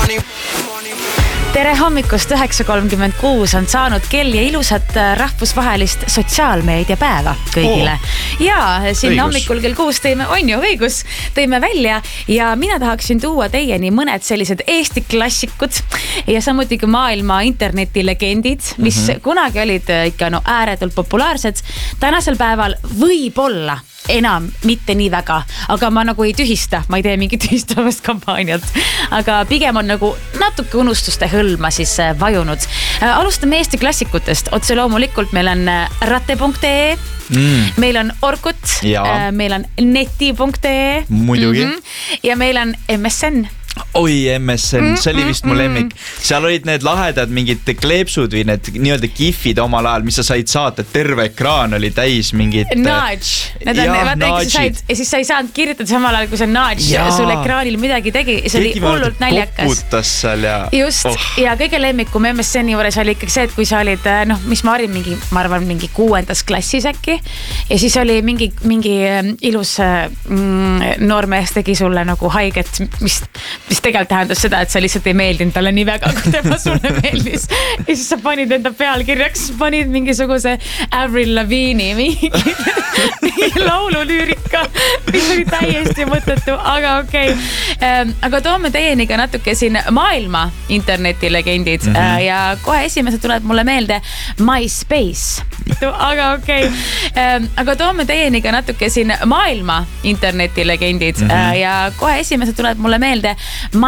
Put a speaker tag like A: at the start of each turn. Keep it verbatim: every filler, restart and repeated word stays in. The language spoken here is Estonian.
A: Tere hommikust, üheksa kolmkümmend kuus on saanud kell ja ilusat rahvusvahelist sotsiaalmeedia päeva kõigile. Oh. Ja siin õigus. Hommikul kell kuus teime, on ju õigus, teime välja ja mina tahaksin tuua teieni mõned sellised Eesti klassikud ja samuti ka maailma internetilegendid, mis mm-hmm. kunagi olid ikka no, ääretult populaarsed. Tänasel päeval võib-olla enam mitte nii väga, aga ma nagu ei tühista, ma ei tee mingi tühistavast kampaaniat, aga pigem on nagu natuke unustuste hõlma siis vajunud. Alustame Eesti klassikutest, otse loomulikult meil on rate punkt ee, mm. meil on Orkut, meil on neti punkt ee
B: muidugi
A: mm-hmm. ja meil on M S N.
B: Oi, M S N, see oli vist mu lemmik. Seal olid need lahedad mingid kleepsud või need nii-öelda gifid omal ajal, mis sa said saata. Terve ekraan oli täis mingid...
A: Nudge. Need on, vaata, eks sa said, ja siis sa ei saanud kirjutada samal ajal, kui see nudge ja. Sul ekraanil midagi tegi. See oli hullult naljakas.
B: Poputas seal ja...
A: Just, oh. ja kõige lemmikum M S N-i juures oli ikkagi see, et kui sa olid, noh, mis ma olin mingi, ma arvan, mingi kuuendas klassis äkki. Ja siis oli mingi, mingi ilus mm, noormees tegi sulle nagu haiget, mis... mis tegelikult tähendas seda, et sa lihtsalt ei meeldinud talle nii väga, kui tema sulle meeldis. Ja siis sa panid enda pealkirjaks, panid mingisuguse Avril Lavigne'i mingi, mingi laululüürika, mis oli täiesti mõttetu, aga okei. Okay. Aga toome teieni ka natuke siin maailma internetilegendid mm-hmm. ja kohe esimesed tuleb mulle meelde MySpace. Aga okei. Okay. Aga toome teieni ka natuke siin maailma internetilegendid mm-hmm. ja kohe esimesed tuleb mulle meelde